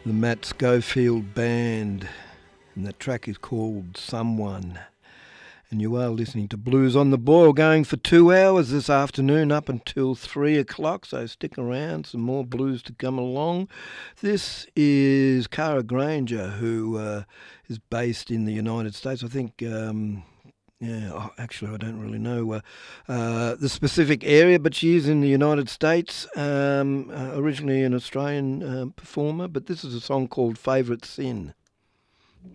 the Matt Schofield Band, and that track is called Someone. And you are listening to Blues on the Boil, going for 2 hours this afternoon up until 3 o'clock, so stick around, some more blues to come along. This is Cara Granger, who is based in the United States. I think, actually I don't really know the specific area, but she is in the United States, originally an Australian performer, but this is a song called Favourite Sin.